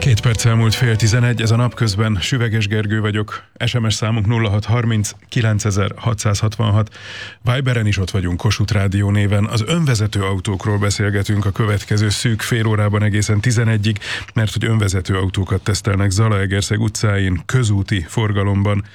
2 perc elmúlt 10:11, ez a Napközben. Süveges Gergő vagyok. SMS számunk 0630 9666. Viberen is ott vagyunk, Kossuth Rádió néven. Az önvezető autókról beszélgetünk a következő szűk fél órában egészen 11-ig, mert hogy önvezető autókat tesztelnek Zalaegerszeg utcáin, közúti forgalomban.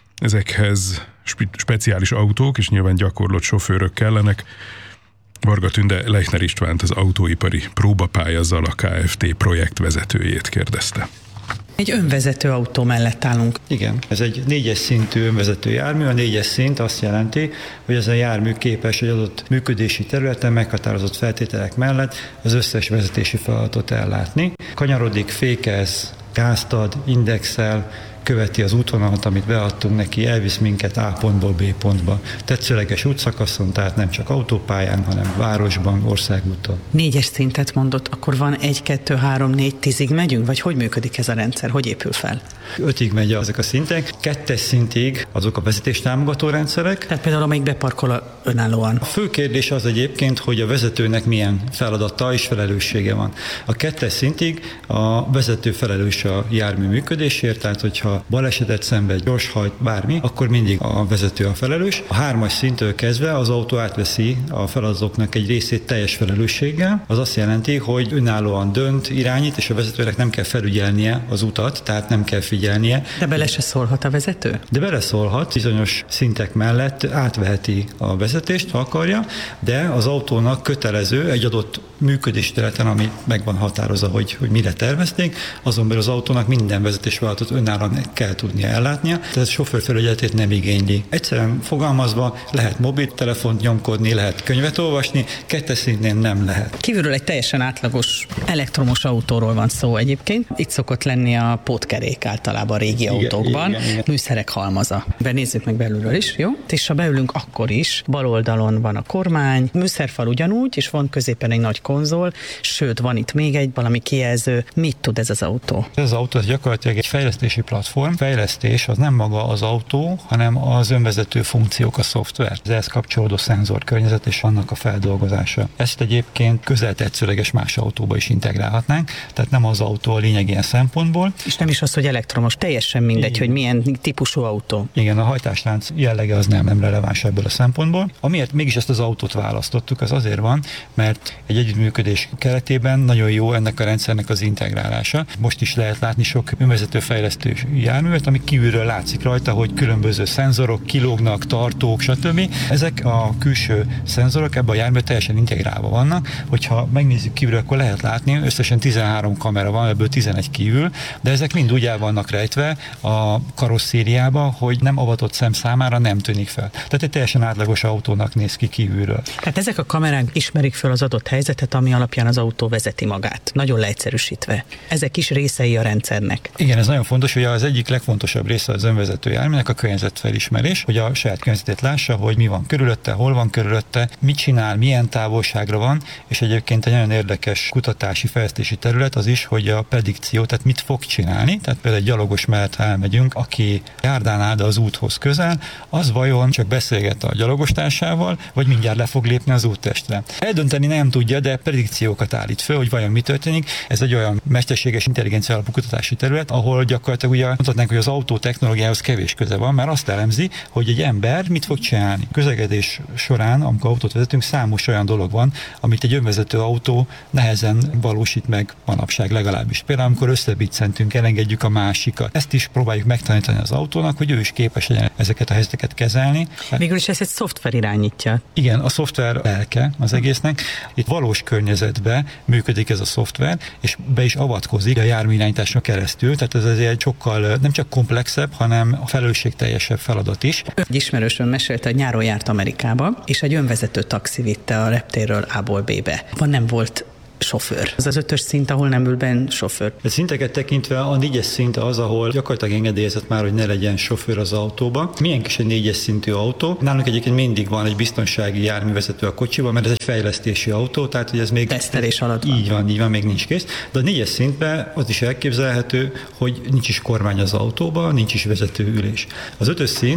Ezekhez speciális autók és nyilván gyakorlott sofőrök kellenek. Varga Tünde Lechner Istvánt, az Autóipari Próbapálya Zala Kft. Projektvezetőjét kérdezte. Egy önvezető autó mellett állunk. Igen, ez egy 4-es szintű önvezető jármű. A 4-es szint azt jelenti, hogy ez a jármű képes egy adott működési területen meghatározott feltételek mellett az összes vezetési feladatot ellátni. Kanyarodik, fékez, gázt ad, indexel, követi az útvonalat, amit beadtunk neki, elvisz minket A pontból B pontba. Tetszőleges útszakaszon, tehát nem csak autópályán, hanem városban, országúton. 4-es szintet mondott, akkor van 1, 2, 3, 4, 10-ig megyünk? Vagy hogy működik ez a rendszer? Hogy épül fel? 5-ig megy ezek a szintek, 2-es szintig azok a vezetéstámogató rendszerek. Tehát például amelyik beparkol önállóan. A fő kérdés az egyébként, hogy a vezetőnek milyen feladata és felelőssége van. A 2-es szintig a vezető felelős a jármű működésért, tehát hogyha balesetet szenved, gyorshajt, bármi, akkor mindig a vezető a felelős. A 3-as szinttől kezdve az autó átveszi a feladatoknak egy részét teljes felelősséggel. Az azt jelenti, hogy önállóan dönt, irányít, és a vezetőnek nem kell felügyelnie az utat, tehát nem kell figyelnie. De bele se szólhat a vezető? De beleszólhat, bizonyos szintek mellett átveheti a vezetést, ha akarja, de az autónak kötelező egy adott működés területen, ami meg van határozva, hogy mire tervezték, azon belül az autónak minden vezetésfeladatot önállóan kell tudnia ellátnia, tehát a sofőr felügyeletét nem igényli. Egyszerűen fogalmazva lehet mobiltelefont nyomkodni, lehet könyvet olvasni, 2-es szintnél nem lehet. Kívülről egy teljesen átlagos elektromos autóról van szó egyébként. Itt szokott lenni a pótkerék általában a régi autókban, igen. Műszerek halmaza. Benézzük meg belülről is, jó? És ha beülünk, akkor is bal oldalon van a kormány, műszerfal ugyanúgy, és van középen egy nagy konzol, sőt, van itt még egy valami kijelző. Mit tud ez az autó? Ez az autó gyakorlatilag egy fejlesztési platform. Fejlesztés az nem maga az autó, hanem az önvezető funkciók, a szoftver. Az ehhez kapcsolódó szenzorkörnyezet és annak a feldolgozása. Ezt egyébként közeltetszőleges más autóba is integrálhatnánk, tehát nem az autó a lényeg ilyen szempontból. És nem is az, hogy elektromos, teljesen mindegy, hogy milyen típusú autó. Igen, a hajtáslánc jellege az nem releváns ebből a szempontból. Amiért mégis ezt az autót választottuk, az azért van, mert egy együttműködés keretében nagyon jó ennek a rendszernek az integrálása. Most is lehet látni sok önvezető fejlesztő járművet, ami kívülről látszik rajta, hogy különböző szenzorok kilógnak, tartók, stb. Ezek a külső szenzorok ebben a járműben teljesen integrálva vannak. Hogyha megnézzük kívülről, akkor lehet látni, összesen 13 kamera van, ebből 11 kívül, de ezek mind úgy el vannak rejtve a karosszériába, hogy nem avatott szem számára nem tűnik fel. Tehát egy teljesen átlagos autónak néz ki kívülről. Hát ezek a kamerák ismerik fel az adott helyzetet, ami alapján az autó vezeti magát. Nagyon leegyszerűsítve. Ezek is részei a rendszernek. Igen, ez nagyon fontos, hogy az egyik legfontosabb része az önvezető járműnek a környezetfelismerés, hogy a saját környezetét lássa, hogy mi van körülötte, hol van körülötte, mit csinál, milyen távolságra van, és egyébként egy nagyon érdekes kutatási, fejlesztési terület az is, hogy a predikció, tehát mit fog csinálni, tehát például egy gyalogos mellett elmegyünk, aki járdán áll, de az úthoz közel, az vajon csak beszélget a gyalogostársával, vagy mindjárt le fog lépni az úttestre. Eldönteni nem tudja, de predikciókat állít föl, hogy vajon mi történik. Ez egy olyan mesterséges intelligencia alapú kutatási terület, ahol gyakorlatilag ugye mondhatnánk, hogy az autó technológiához kevés köze van, mert azt elemzi, hogy egy ember mit fog csinálni. Közlekedés során, amikor autót vezetünk, számos olyan dolog van, amit egy önvezető autó nehezen valósít meg manapság legalábbis. Például amikor összebiccentünk, elengedjük a másikat. Ezt is próbáljuk megtanítani az autónak, hogy ő is képes legyen ezeket a helyzeteket kezelni. Végül is ez egy szoftver irányítja. Igen, a szoftver lelke az egésznek. Itt valós környezetben működik ez a szoftver, és be is avatkozik a járműirányításon keresztül, tehát ez egy sokkal nem csak komplexebb, hanem a felelősségteljesebb feladat is. Egy ismerősöm mesélte, hogy nyáron járt Amerikába, és egy önvezető taxi vitte a reptérről A-ból B-be. Nem volt sofőr. Ez az 5-ös szint, ahol nem ül benn sofőr. A szinteket tekintve a 4-es szint az, ahol gyakorlatilag engedélyezett már, hogy ne legyen sofőr az autóba. Milyen is egy 4-es szintű autó? Nálunk egyébként mindig van egy biztonsági járművezető a kocsiban, mert ez egy fejlesztési autó, tehát hogy ez még tesztelés alatt van. Így van, még nincs kész. De a 4-es szintben az is elképzelhető, hogy nincs is kormány az autóban, nincs is vezetőülés. Az 5-ös szint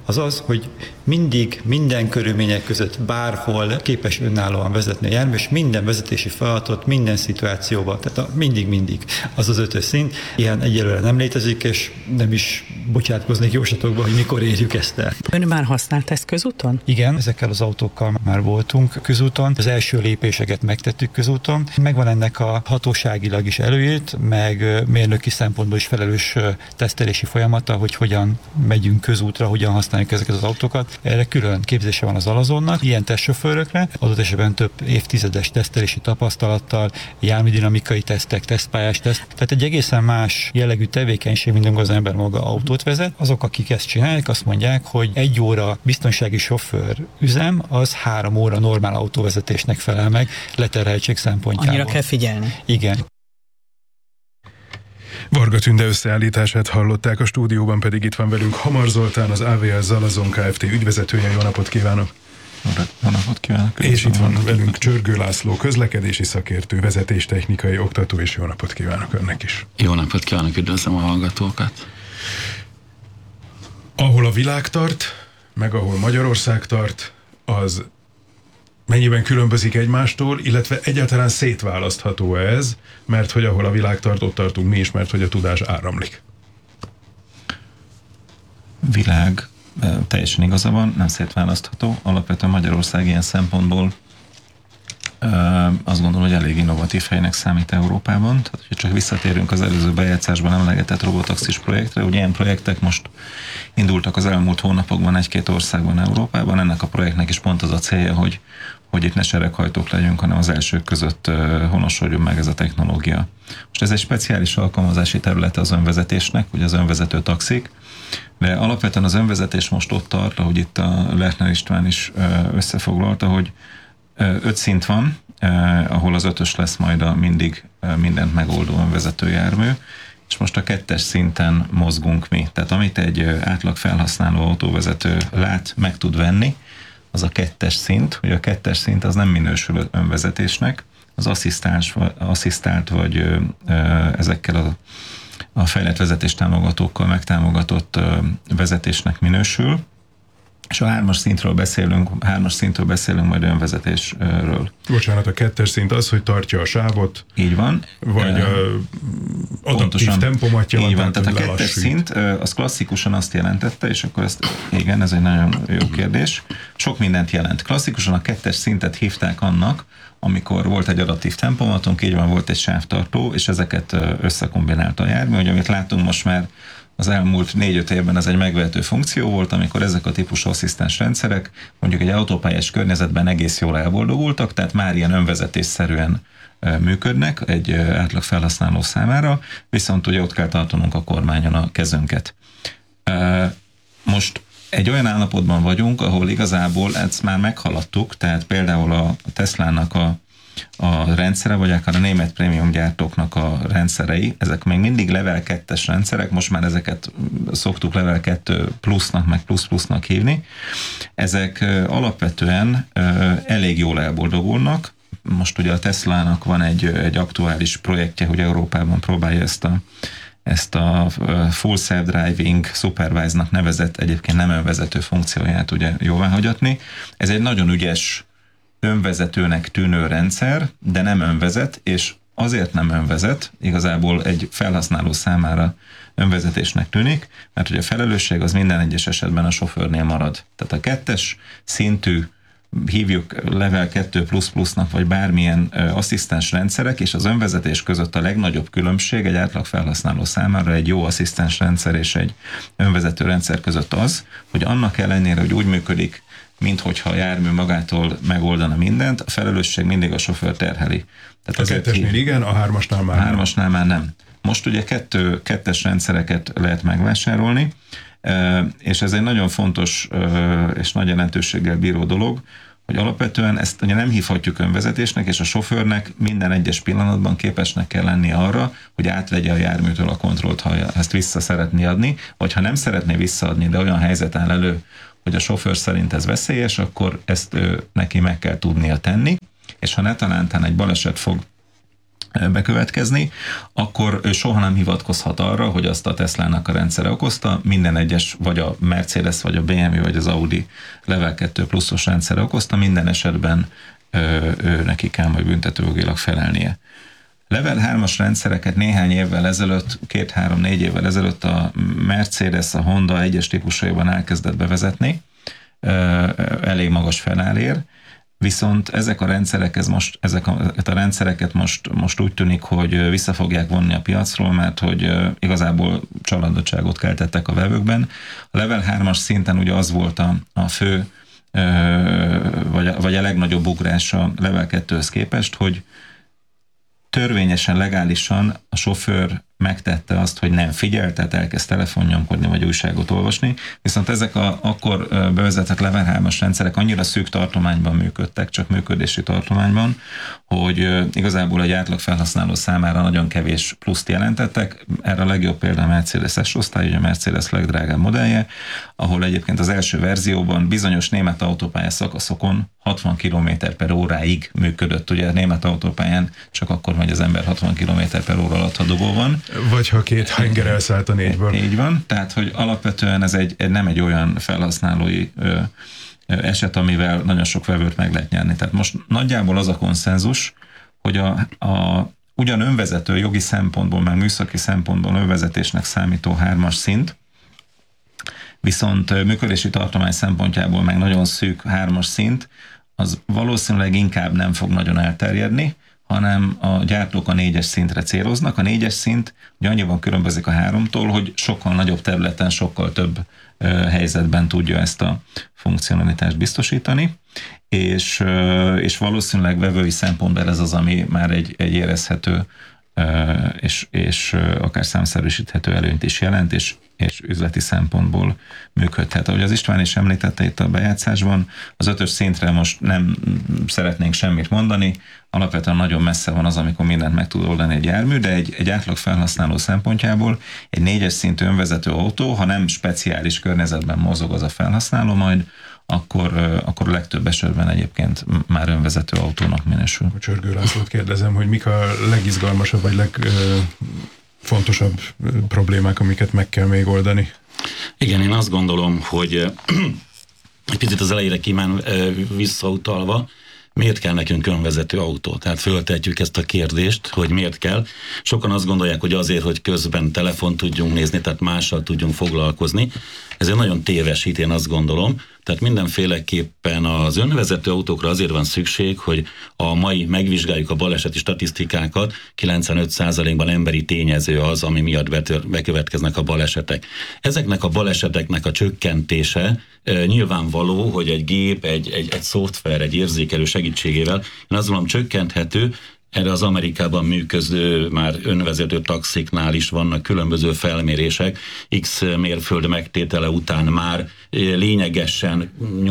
az az, hogy mindig, minden körülmények között, bárhol képes önállóan vezetni a jármű, és minden vezetési feladatot, minden szituációban, tehát mindig az az 5-ös szint. Ilyen egyelőre nem létezik, és nem is bocsátkoznék jóslatokba, hogy mikor érjük ezt el. Ön már használt ezt közúton? Igen, ezekkel az autókkal már voltunk közúton. Az első lépéseket megtettük közúton. Megvan ennek a hatóságilag is előírt, meg mérnöki szempontból is felelős tesztelési folyamata, hogy hogyan megyünk közútra, hogyan használjuk ezeket az autókat. Erre külön képzése van az Alazonnak, ilyen testsofőrökre, adott esetben több évtizedes tesztelési tapasztalattal, járműdinamikai tesztek, tesztpályás teszt. Tehát egy egészen más jellegű tevékenység, mint az ember maga autót vezet. Azok, akik ezt csinálják, azt mondják, hogy 1 óra biztonsági sofőr üzem, az 3 óra normál autóvezetésnek felel meg, leterheltség szempontjából. Annyira kell figyelni. Igen. Varga Tünde összeállítását hallották, a stúdióban pedig itt van velünk Hamar Zoltán, az AVL Zalazon Kft. Ügyvezetője. Jó napot kívánok! Jó napot kívánok! És itt van velünk Csörgő László, közlekedési szakértő, vezetéstechnikai oktató, és jó napot kívánok önnek is! Jó napot kívánok, üdvözlöm a hallgatókat! Ahol a világ tart, meg ahol Magyarország tart, az mennyiben különbözik egymástól, illetve egyáltalán szétválasztható ez, mert hogy ahol a világ tart, ott tartunk mi is, mert hogy a tudás áramlik. Világ, teljesen igaza van, nem szétválasztható. Alapvetően Magyarország ilyen szempontból azt gondolom, hogy elég innovatív helynek számít Európában. Tehát, hogy csak visszatérünk az előző bejátszásban emlegetett robotaxis projektre, ugye ilyen projektek most indultak az elmúlt hónapokban 1-2 országban Európában. Ennek a projektnek is pont az a célja, hogy itt ne sereghajtók legyünk, hanem az elsők között honosodjon meg ez a technológia. Most ez egy speciális alkalmazási területe az önvezetésnek, ugye az önvezető taxik, de alapvetően az önvezetés most ott tart, ahogy itt a Lerner István is összefoglalta, hogy 5 szint van, ahol az 5-ös lesz majd a mindig mindent megoldó önvezető jármű, és most a 2-es szinten mozgunk mi. Tehát amit egy átlag felhasználó autóvezető lát, meg tud venni, az a 2-es szint, hogy a 2-es szint az nem minősül önvezetésnek, az asszisztált vagy ezekkel a fejlett vezetéstámogatókkal megtámogatott vezetésnek minősül, és a 3-as szintről beszélünk majd önvezetésről. Bocsánat, a 2-es szint az, hogy tartja a sávot. Így van. Vagy adaptív tempomatja van. Így van, tehát a 2-es szint, az klasszikusan azt jelentette, és akkor igen, ez egy nagyon jó kérdés. Sok mindent jelent. Klasszikusan a 2-es szintet hívták annak, amikor volt egy adaptív tempomatunk, így van, volt egy sávtartó, és ezeket összekombinálta a jármű, hogy amit látunk most már az elmúlt 4-5 évben ez egy megvehető funkció volt, amikor ezek a típusú asszisztens rendszerek mondjuk egy autópályás környezetben egész jól elboldogultak, tehát már ilyen önvezetésszerűen működnek egy átlag felhasználó számára, viszont ugye ott kell tartanunk a kormányon a kezünket. Most egy olyan állapotban vagyunk, ahol igazából ezt már meghaladtuk, tehát például a Teslának a rendszere, vagy akár a német prémium gyártóknak a rendszerei, ezek még mindig level 2-es rendszerek, most már ezeket szoktuk level 2 plusznak, meg plusz-plusznak hívni. Ezek alapvetően elég jól elboldogulnak. Most ugye a Teslának van egy aktuális projektje, hogy Európában próbálja ezt a Full Self-Driving Supervise-nak nevezett, egyébként nem önvezető funkcióját ugye jóváhagyatni. Ez egy nagyon ügyes önvezetőnek tűnő rendszer, de nem önvezet, és azért nem önvezet, igazából egy felhasználó számára önvezetésnek tűnik, mert hogy a felelősség az minden egyes esetben a sofőrnél marad. Tehát a 2-es szintű, hívjuk level 2++-nak, vagy bármilyen asszisztens rendszerek, és az önvezetés között a legnagyobb különbség egy átlag felhasználó számára egy jó asszisztens rendszer és egy önvezető rendszer között az, hogy annak ellenére, hogy úgy működik, minthogyha a jármű magától megoldana mindent, a felelősség mindig a sofőr terheli. Tehát a 2-esnél igen, a 3-asnál már nem. A 3-asnál már nem. Most ugye 2-es rendszereket lehet megvásárolni, és ez egy nagyon fontos és nagy jelentőséggel bíró dolog, hogy alapvetően ezt ugye nem hívhatjuk önvezetésnek, és a sofőrnek minden egyes pillanatban képesnek kell lennie arra, hogy átvegye a járműtől a kontrollt, ha ezt vissza szeretné adni, vagy ha nem szeretné visszaadni, de olyan helyzet áll elő, hogy a sofőr szerint ez veszélyes, akkor ezt neki meg kell tudnia tenni, és ha netalántán egy baleset fog bekövetkezni, akkor ő soha nem hivatkozhat arra, hogy azt a Teslának a rendszere okozta, minden egyes, vagy a Mercedes, vagy a BMW, vagy az Audi Level 2 pluszos rendszere okozta, minden esetben neki kell majd büntetőjogilag felelnie. Level 3-as rendszereket néhány évvel ezelőtt, 2-3-4 évvel ezelőtt a Mercedes, a Honda egyes típusaiban elkezdett bevezetni, elég magas felárér, viszont ezek a rendszereket most úgy tűnik, hogy vissza fogják vonni a piacról, mert hogy igazából csalódottságot keltettek a vevőkben. A Level 3-as szinten ugye az volt a fő, vagy a legnagyobb ugrás a Level 2-höz képest, hogy törvényesen, legálisan a sofőr megtette azt, hogy nem figyel, tehát elkezd telefonnyomkodni, vagy újságot olvasni, viszont ezek akkor bevezetett Level 3-as rendszerek annyira szűk tartományban működtek, csak működési tartományban, hogy igazából egy átlag felhasználó számára nagyon kevés pluszt jelentettek. Erre a legjobb példa a Mercedes S-osztály, ugye a Mercedes legdrágább modellje, ahol egyébként az első verzióban bizonyos német autópálya szakaszokon 60 km/h-ig működött. Ugye a német autópályán csak akkor megy az ember 60 km/h alatt, ha dugó van. Vagy ha két henger elszállt a 4-ből. Így van, tehát hogy alapvetően ez nem egy olyan felhasználói eset, amivel nagyon sok vevőt meg lehet nyerni. Tehát most nagyjából az a konszenzus, hogy ugyan önvezető jogi szempontból, meg műszaki szempontból önvezetésnek számító 3-as szint, viszont működési tartomány szempontjából meg nagyon szűk 3-as szint, az valószínűleg inkább nem fog nagyon elterjedni, hanem a gyártók a 4-es szintre céloznak. A 4-es szint ugye annyiban különbözik a 3-tól, hogy sokkal nagyobb területen, sokkal több helyzetben tudja ezt a funkcionalitást biztosítani, és valószínűleg vevői szempontból ez az, ami már egy érezhető és akár számszerűsíthető előnyt is jelent, és üzleti szempontból működhet. Ahogy az István is említette itt a bejátszásban, az 5-ös szintre most nem szeretnénk semmit mondani, alapvetően nagyon messze van az, amikor mindent meg tud oldani egy jármű, de egy átlag felhasználó szempontjából egy 4-es szintű önvezető autó, ha nem speciális környezetben mozog az a felhasználó majd, akkor a legtöbb esetben egyébként már önvezető autónak minősül. A Csörgő Lászlót kérdezem, hogy mik a legizgalmasabb, vagy legfontosabb problémák, amiket meg kell még oldani? Igen, én azt gondolom, hogy egy picit az elejére visszautalva, miért kell nekünk önvezető autó? Tehát föltehetjük ezt a kérdést, hogy miért kell. Sokan azt gondolják, hogy azért, hogy közben telefont tudjunk nézni, tehát mással tudjunk foglalkozni. Ez egy nagyon téves hit, én azt gondolom. Tehát mindenféleképpen az önvezető autókra azért van szükség, hogy megvizsgáljuk a baleseti statisztikákat, 95%-ban emberi tényező az, ami miatt bekövetkeznek a balesetek. Ezeknek a baleseteknek a csökkentése nyilvánvaló, hogy egy gép, egy szoftver, egy érzékelő segítségével, én azt gondolom csökkenthető. Erre az Amerikában működő már önvezető taxiknál is vannak különböző felmérések. X mérföld megtétele után már lényegesen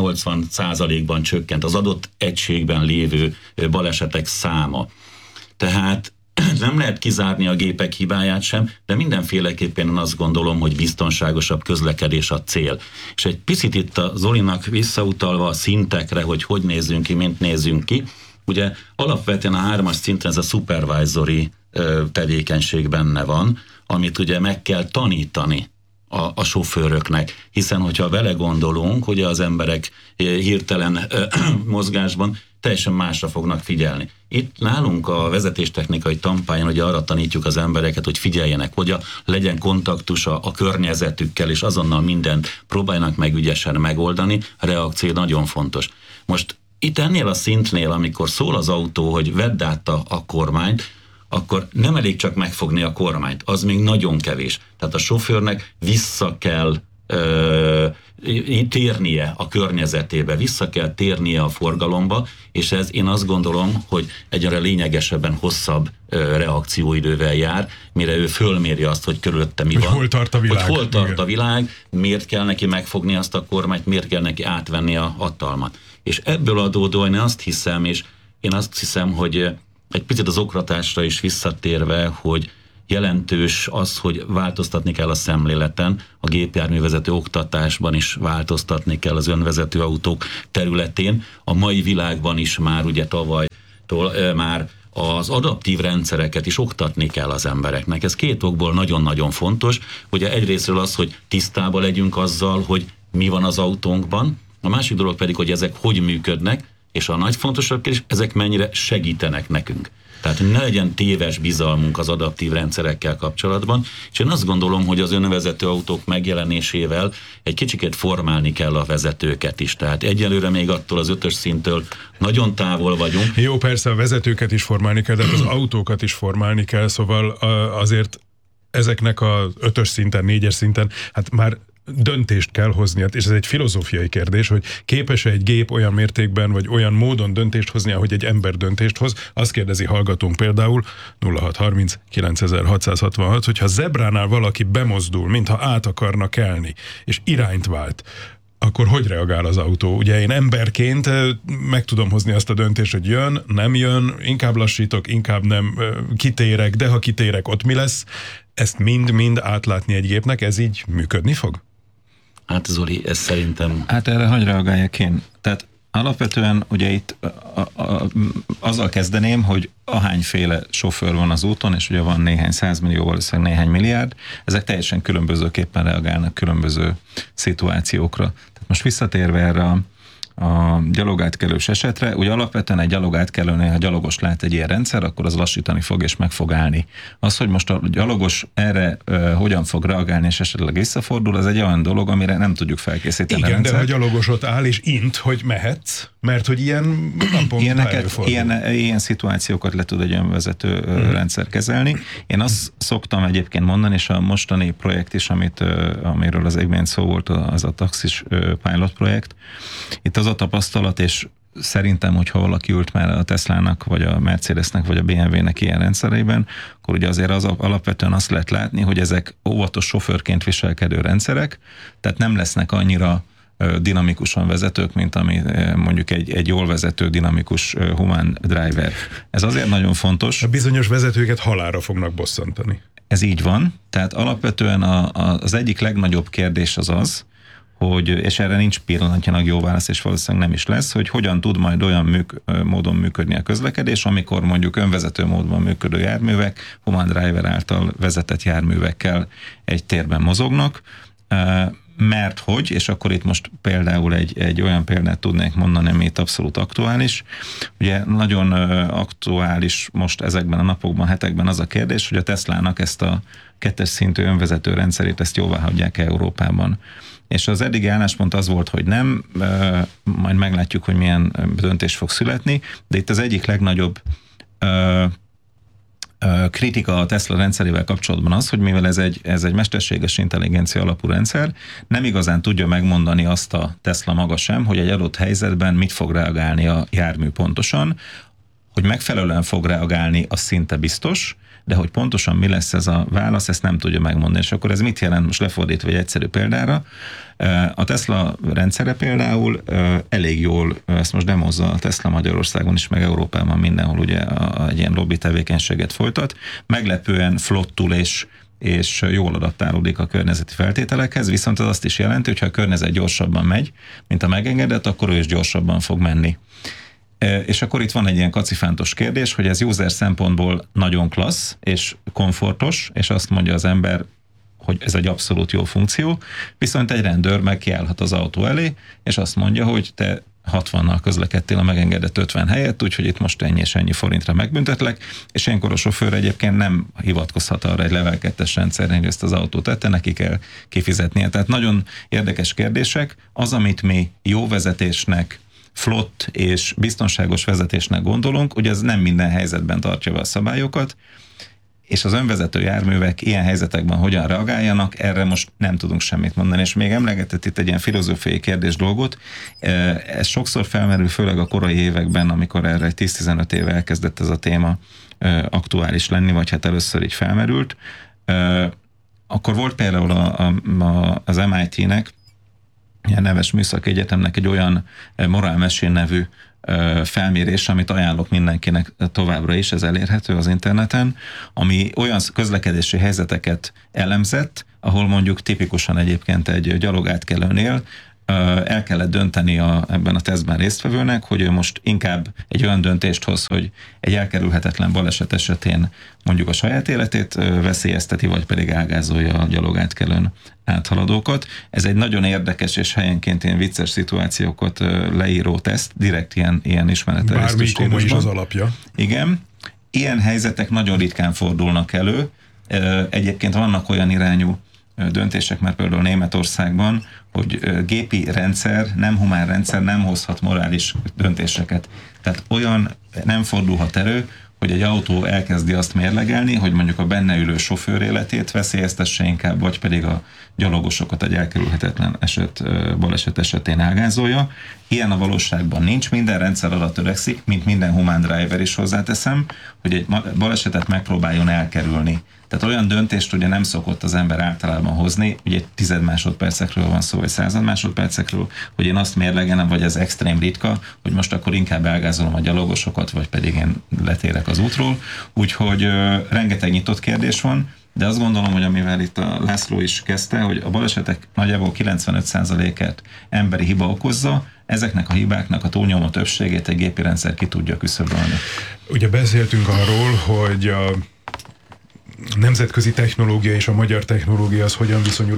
80%-ban csökkent az adott egységben lévő balesetek száma. Tehát nem lehet kizárni a gépek hibáját sem, de mindenféleképpen azt gondolom, hogy biztonságosabb közlekedés a cél. És egy picit itt a Zolinak visszautalva a szintekre, hogy nézzünk ki, mint nézzünk ki. Ugye alapvetően a 3-as szinten ez a supervisory tevékenység benne van, amit ugye meg kell tanítani a sofőröknek, hiszen hogyha vele gondolunk, hogy az emberek hirtelen mozgásban teljesen másra fognak figyelni. Itt nálunk a vezetéstechnikai tanpályán ugye arra tanítjuk az embereket, hogy figyeljenek, hogy legyen kontaktus a környezetükkel, és azonnal mindent próbáljanak meg ügyesen megoldani, a reakció nagyon fontos. Most itt ennél a szintnél, amikor szól az autó, hogy vedd át a kormányt, akkor nem elég csak megfogni a kormányt, az még nagyon kevés. Tehát a sofőrnek vissza kell térnie a környezetébe, vissza kell térnie a forgalomba, és ez én azt gondolom, hogy egyre lényegesebben hosszabb reakcióidővel jár, mire ő fölméri azt, hogy körülötte mi van. Hol tart a világ. Hogy hol tart a világ, miért kell neki megfogni azt a kormányt, miért kell neki átvenni a hatalmat. És ebből adódóan én azt hiszem, hogy egy picit az oktatásra is visszatérve, hogy jelentős az, hogy változtatni kell a szemléleten, a gépjárművezető oktatásban is változtatni kell az önvezető autók területén. A mai világban is már ugye tavalytól már az adaptív rendszereket is oktatni kell az embereknek. Ez két okból nagyon-nagyon fontos. Ugye egyrésztről az, hogy tisztában legyünk azzal, hogy mi van az autónkban, a másik dolog pedig, hogy ezek hogy működnek, és a nagy fontosabb kérdés, ezek mennyire segítenek nekünk. Tehát ne legyen téves bizalmunk az adaptív rendszerekkel kapcsolatban, és én azt gondolom, hogy az önvezető autók megjelenésével egy kicsikét formálni kell a vezetőket is. Tehát egyelőre még attól az 5-ös szinttől nagyon távol vagyunk. Jó, persze a vezetőket is formálni kell, de az autókat is formálni kell, szóval azért ezeknek az 5-ös szinten, 4-es szinten, hát már döntést kell hozni, és ez egy filozófiai kérdés, hogy képes-e egy gép olyan mértékben, vagy olyan módon döntést hozni, ahogy egy ember döntést hoz. Azt kérdezi hallgatónk például 0630 9666, hogyha zebránál valaki bemozdul, mintha át akarna kelni, és irányt vált, akkor hogy reagál az autó? Ugye én emberként meg tudom hozni azt a döntést, hogy jön, nem jön, inkább lassítok, inkább nem, kitérek, de ha kitérek, ott mi lesz? Ezt mind-mind átlátni egy gépnek, ez így működni fog? Hát Zoli, ez szerintem... Hát erre hadd reagáljak én. Tehát alapvetően ugye itt azzal kezdeném, hogy ahányféle sofőr van az úton, és ugye van néhány 100 millió, valószínűleg néhány milliárd, ezek teljesen különbözőképpen reagálnak különböző szituációkra. Tehát most visszatérve erre a gyalogátkelős esetre, ugye alapvetően egy gyalogátkelőnél, ha gyalogos lát egy ilyen rendszer, akkor az lassítani fog és meg fog állni. Az, hogy most a gyalogos erre hogyan fog reagálni és esetleg visszafordul, az egy olyan dolog, amire nem tudjuk felkészíteni. Igen, de ha gyalogos ott áll és int, hogy mehetsz, mert hogy ilyen naponta előfordul. Ilyen szituációkat le tud egy önvezető rendszer kezelni. Én azt szoktam egyébként mondani, és a mostani projekt is, amiről az imént szó volt, az a taxis pilot projekt. Itt az a tapasztalat, és szerintem, hogyha valaki ült már a Teslának, vagy a Mercedesnek, vagy a BMW-nek ilyen rendszereiben, akkor ugye azért alapvetően azt lehet látni, hogy ezek óvatos sofőrként viselkedő rendszerek, tehát nem lesznek annyira dinamikusan vezetők, mint ami mondjuk egy jól vezető, dinamikus human driver. Ez azért nagyon fontos. A bizonyos vezetőket halálra fognak bosszantani. Ez így van, tehát alapvetően az egyik legnagyobb kérdés az, hogy, és erre nincs pillanatnyilag jó válasz, és valószínűleg nem is lesz, hogy hogyan tud majd olyan módon működni a közlekedés, amikor mondjuk önvezető módban működő járművek, human driver által vezetett járművekkel egy térben mozognak, mert hogy, és akkor itt most például egy olyan példát tudnék mondani, ami itt abszolút aktuális. Ugye nagyon aktuális most ezekben a napokban, hetekben az a kérdés, hogy a Teslának ezt a 2-es szintű önvezető rendszerét, ezt jóvá hagyják Európában. És az eddigi álláspont az volt, hogy nem, majd meglátjuk, hogy milyen döntés fog születni, de itt az egyik legnagyobb kritika a Tesla rendszerével kapcsolatban az, hogy mivel ez egy mesterséges intelligencia alapú rendszer, nem igazán tudja megmondani azt a Tesla maga sem, hogy egy adott helyzetben mit fog reagálni a jármű pontosan, hogy megfelelően fog reagálni, az szinte biztos, de hogy pontosan mi lesz ez a válasz, ezt nem tudja megmondani. És akkor ez mit jelent most lefordítva egy egyszerű példára? A Tesla rendszere például elég jól, ezt most demozza a Tesla Magyarországon is, meg Európában mindenhol ugye egy ilyen lobby tevékenységet folytat, meglepően flottul és jól adaptálódik a környezeti feltételekhez, viszont az azt is jelenti, hogy ha a környezet gyorsabban megy, mint a megengedett, akkor ő is gyorsabban fog menni. És akkor itt van egy ilyen kacifántos kérdés, hogy ez user szempontból nagyon klassz és komfortos, és azt mondja az ember, hogy ez egy abszolút jó funkció, viszont egy rendőr meg kiállhat az autó elé, és azt mondja, hogy te 60-nal közlekedtél a megengedett 50 helyett, úgyhogy itt most ennyi és ennyi forintra megbüntetlek, és ilyenkor a sofőr egyébként nem hivatkozhat arra egy level 2-es rendszerre, hogy ezt az autót tette, neki kell kifizetnie. Tehát nagyon érdekes kérdések. Az, amit mi jó vezetésnek, flott és biztonságos vezetésnek gondolunk, ugye ez nem minden helyzetben tartja be a szabályokat, és az önvezető járművek ilyen helyzetekben hogyan reagáljanak, erre most nem tudunk semmit mondani. És még emlegetett itt egy ilyen filozófiai kérdés dolgot, ez sokszor felmerül, főleg a korai években, amikor erre egy 10-15 éve elkezdett ez a téma aktuális lenni, vagy hát először így felmerült. Akkor volt például az MIT-nek, ilyen neves műszaki egyetemnek egy olyan Morale Machine nevű felmérés, amit ajánlok mindenkinek továbbra is, ez elérhető az interneten, ami olyan közlekedési helyzeteket elemzett, ahol mondjuk tipikusan egyébként egy gyalogátkelőnél el kellett dönteni ebben a tesztben résztvevőnek, hogy ő most inkább egy olyan döntést hoz, hogy egy elkerülhetetlen baleset esetén mondjuk a saját életét veszélyezteti, vagy pedig elgázolja a gyalogátkelőn áthaladókat. Ez egy nagyon érdekes és helyenként ilyen vicces szituációkat leíró teszt, direkt ilyen ismeretelés. Bármi komoly is az alapja. Igen. Ilyen helyzetek nagyon ritkán fordulnak elő. Egyébként vannak olyan irányú döntések, mert például Németországban, hogy gépi rendszer, nem humán rendszer nem hozhat morális döntéseket. Tehát olyan nem fordulhat elő, hogy egy autó elkezdi azt mérlegelni, hogy mondjuk a benne ülő sofőr életét veszélyeztesse inkább, vagy pedig a gyalogosokat egy elkerülhetetlen baleset esetén elgázolja. Ilyen a valóságban nincs, minden rendszer arra törekszik, mint minden humán driver is hozzáteszem, hogy egy balesetet megpróbáljon elkerülni. Tehát olyan döntést ugye nem szokott az ember általában hozni, ugye 10 másodpercekről van szó, vagy 100 másodpercekről, hogy én azt mérlegelem, vagy ez extrém ritka, hogy most akkor inkább elgázolom a gyalogosokat, vagy pedig én letérek az útról. Úgyhogy rengeteg nyitott kérdés van, de azt gondolom, hogy amivel itt a László is kezdte, hogy a balesetek nagyjából 95%-át emberi hiba okozza, ezeknek a hibáknak a túlnyomó többségét egy gépi rendszer ki tudja küszöbölni. Ugye beszéltünk arról, hogy a nemzetközi technológia és a magyar technológia az hogyan viszonyul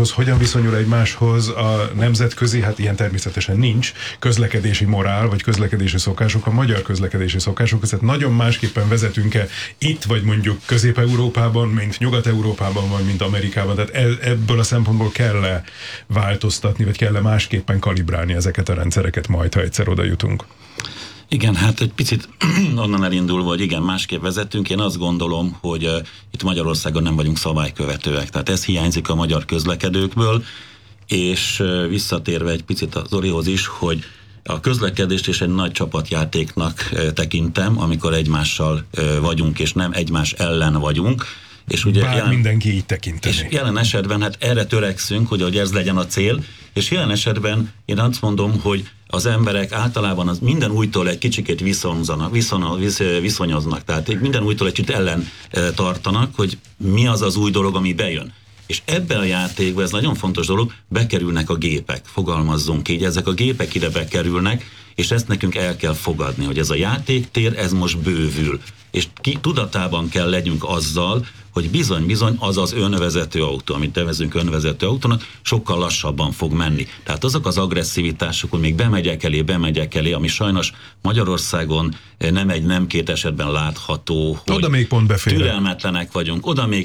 egymáshoz, a nemzetközi, hát ilyen természetesen nincs, közlekedési morál, vagy közlekedési szokások, a magyar közlekedési szokások, tehát nagyon másképpen vezetünk-e itt, vagy mondjuk Közép-Európában, mint Nyugat-Európában, vagy mint Amerikában, tehát ebből a szempontból kell-e változtatni, vagy kell-e másképpen kalibrálni ezeket a rendszereket majd, ha egyszer oda jutunk? Igen, hát egy picit onnan elindulva, hogy igen, másképp vezetünk. Én azt gondolom, hogy itt Magyarországon nem vagyunk szabálykövetőek. Tehát ez hiányzik a magyar közlekedőkből, és visszatérve egy picit az Zolihoz is, hogy a közlekedést is egy nagy csapatjátéknak tekintem, amikor egymással vagyunk, és nem egymás ellen vagyunk. És ugye mindenki így tekinteni. És jelen esetben hát erre törekszünk, hogy ez legyen a cél, és jelen esetben én azt mondom, hogy az emberek általában az minden újtól egy kicsikét viszonyoznak, tehát minden újtól egy kicsit ellen tartanak, hogy mi az az új dolog, ami bejön. És ebben a játékban, ez nagyon fontos dolog, bekerülnek a gépek, fogalmazzunk így, ezek a gépek ide bekerülnek, és ezt nekünk el kell fogadni, hogy ez a játéktér, ez most bővül. És tudatában kell legyünk azzal, hogy bizony az az önvezető autó, amit nevezünk önvezető autónak, sokkal lassabban fog menni. Tehát azok az agresszivitások, hogy még bemegyek elé, ami sajnos Magyarországon nem két esetben látható, hogy oda még pont beférünk. Türelmetlenek vagyunk, oda még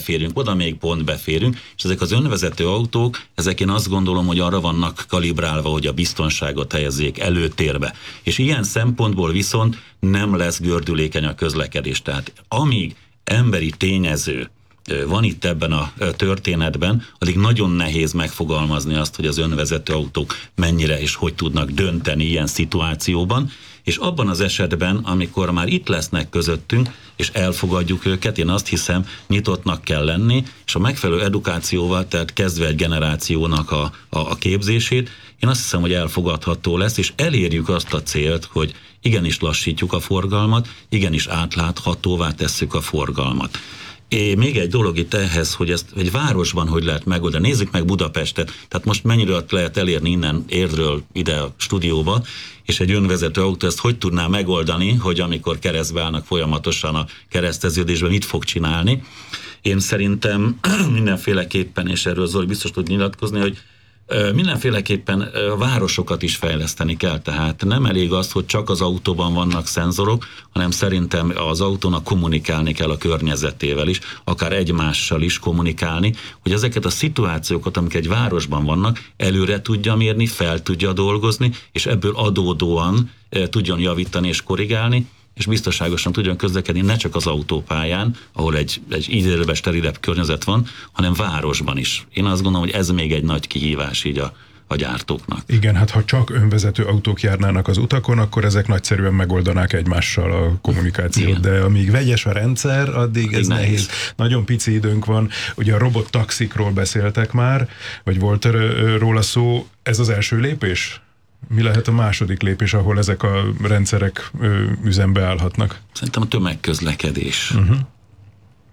pont beférünk, és ezek az önvezető autók, ezek én azt gondolom, hogy arra vannak kalibrálva, hogy a biztonságot helyezzék előtérbe. És ilyen szempontból viszont nem lesz gördülékeny a közlekedés. Tehát amíg emberi tényező van itt ebben a történetben, addig nagyon nehéz megfogalmazni azt, hogy az önvezető autók mennyire és hogy tudnak dönteni ilyen szituációban, és abban az esetben, amikor már itt lesznek közöttünk, és elfogadjuk őket, én azt hiszem, nyitottnak kell lenni, és a megfelelő edukációval, tehát kezdve egy generációnak a képzését, én azt hiszem, hogy elfogadható lesz, és elérjük azt a célt, hogy igenis lassítjuk a forgalmat, igenis átláthatóvá tesszük a forgalmat. Még egy dolog itt ehhez, hogy ezt egy városban hogy lehet megoldani. Nézzük meg Budapestet, tehát most mennyire lehet elérni innen Érdről ide a stúdióba, és egy önvezető autó ezt hogy tudná megoldani, hogy amikor keresztbe állnak folyamatosan a kereszteződésben, mit fog csinálni. Én szerintem mindenféleképpen, és erről Zoli biztos tud nyilatkozni, hogy mindenféleképpen a városokat is fejleszteni kell, tehát nem elég az, hogy csak az autóban vannak szenzorok, hanem szerintem az autónak kommunikálni kell a környezetével is, akár egymással is kommunikálni, hogy ezeket a szituációkat, amik egy városban vannak, előre tudja mérni, fel tudja dolgozni, és ebből adódóan tudjon javítani és korrigálni, és biztonságosan tudjon közlekedni ne csak az autópályán, ahol egy időben sterilebb környezet van, hanem városban is. Én azt gondolom, hogy ez még egy nagy kihívás így a gyártóknak. Igen, hát ha csak önvezető autók járnának az utakon, akkor ezek nagyszerűen megoldanák egymással a kommunikációt, igen. De amíg vegyes a rendszer, addig ez nehéz. Nagyon pici időnk van. Ugye a robottaxikról beszéltek már, vagy volt róla szó, ez az első lépés? Mi lehet a második lépés, ahol ezek a rendszerek üzembe állhatnak? Szerintem a tömegközlekedés.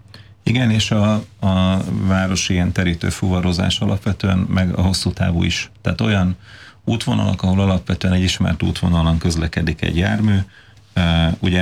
Igen, és a városi ilyen terítőfuvarozás alapvetően, meg a hosszú távú is. Tehát olyan útvonalak, ahol alapvetően egy ismert útvonalon közlekedik egy jármű, ugye